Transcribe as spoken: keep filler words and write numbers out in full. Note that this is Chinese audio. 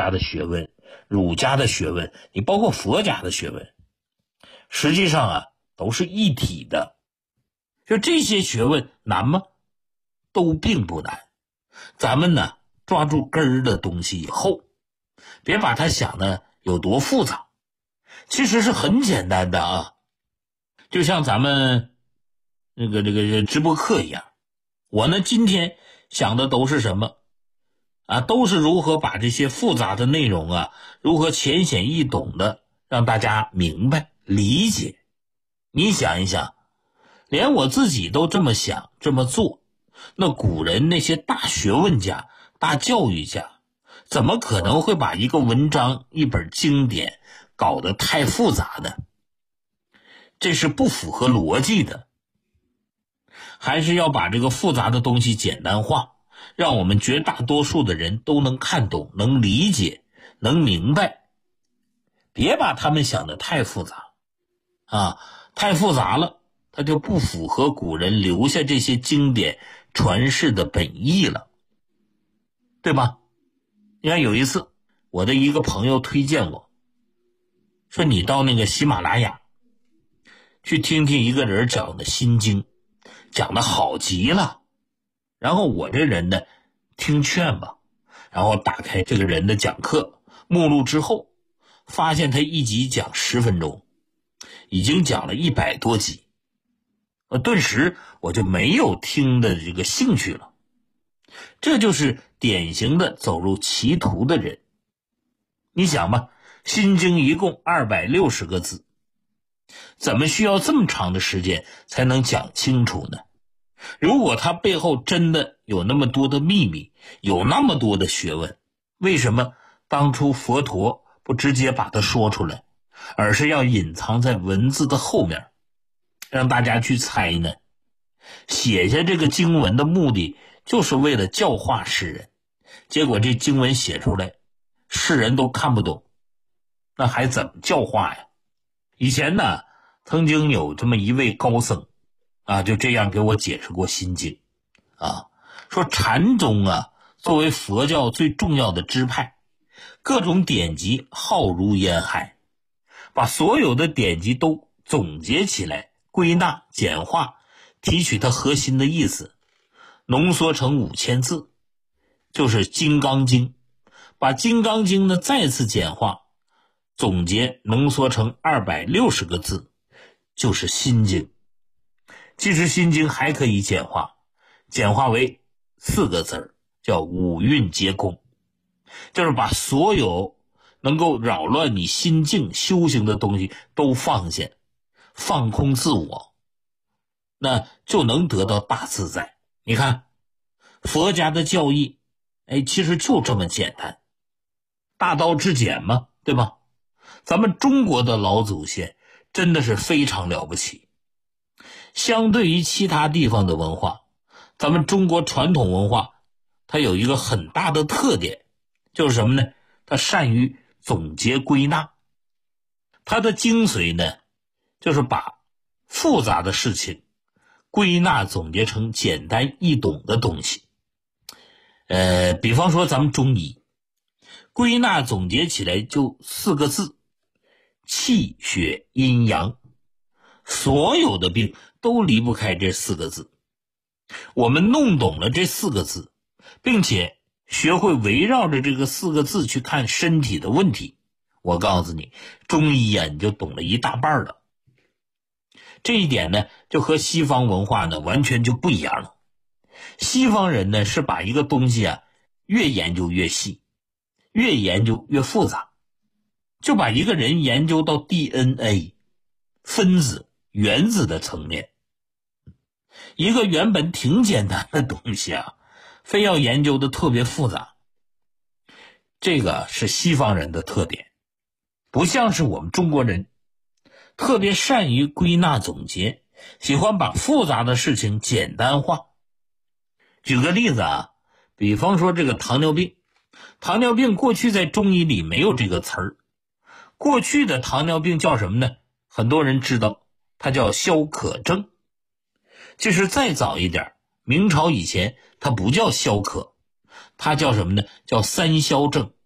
家的学问、儒家的学问，你包括佛家的学问，实际上啊都是一体的。就这些学问难吗？都并不难。咱们呢抓住根儿的东西以后，别把它想的有多复杂，其实是很简单的啊。就像咱们那个这个直播课一样，我呢今天想的都是什么啊？都是如何把这些复杂的内容啊，如何浅显易懂的让大家明白理解。你想一想，连我自己都这么想这么做，那古人那些大学问家、大教育家，怎么可能会把一个文章、一本经典搞得太复杂呢？这是不符合逻辑的。还是要把这个复杂的东西简单化，让我们绝大多数的人都能看懂、能理解、能明白。别把他们想得太复杂啊，太复杂了，它就不符合古人留下这些经典传世的本意了，对吧？你看有一次，我的一个朋友推荐我，说你到那个喜马拉雅去听听一个人讲的心经，讲的好极了。然后我这人呢听劝吧，然后打开这个人的讲课目录之后，发现他一集讲十分钟，已经讲了一百多集，呃，顿时我就没有听的这个兴趣了。这就是典型的走入歧途的人。你想吧，心经一共二百六十个字，怎么需要这么长的时间才能讲清楚呢？如果它背后真的有那么多的秘密，有那么多的学问，为什么当初佛陀不直接把它说出来，而是要隐藏在文字的后面，让大家去猜呢？写下这个经文的目的就是为了教化世人，结果这经文写出来，世人都看不懂，那还怎么教化呀？以前呢，曾经有这么一位高僧啊，就这样给我解释过心经啊，说禅宗啊，作为佛教最重要的支派，各种典籍浩如烟海，把所有的典籍都总结起来，归纳简化，提取它核心的意思，浓缩成五千字，就是金刚经。把金刚经呢再次简化，总结浓缩成二百六十个字，就是心经。其实心经还可以简化，简化为四个字儿，叫五蕴皆空，就是把所有能够扰乱你心境修行的东西都放下，放空自我，那就能得到大自在。你看佛家的教义，哎，其实就这么简单，大道至简嘛，对吧？咱们中国的老祖先真的是非常了不起。相对于其他地方的文化，咱们中国传统文化它有一个很大的特点，就是什么呢？它善于总结归纳。它的精髓呢，就是把复杂的事情归纳总结成简单易懂的东西。呃，比方说咱们中医，归纳总结起来就四个字：气血阴阳。所有的病都离不开这四个字。我们弄懂了这四个字，并且学会围绕着这个四个字去看身体的问题，我告诉你，中医啊，你就懂了一大半了。这一点呢，就和西方文化呢完全就不一样了。西方人呢是把一个东西啊越研究越细，越研究越复杂，就把一个人研究到 D N A 分子原子的层面。一个原本挺简单的东西啊，非要研究的特别复杂，这个是西方人的特点，不像是我们中国人特别善于归纳总结，喜欢把复杂的事情简单化。举个例子啊，比方说这个糖尿病，糖尿病过去在中医里没有这个词儿，过去的糖尿病叫什么呢？很多人知道，它叫消渴症。其实再早一点，明朝以前它不叫消渴，它叫什么呢？叫三消症。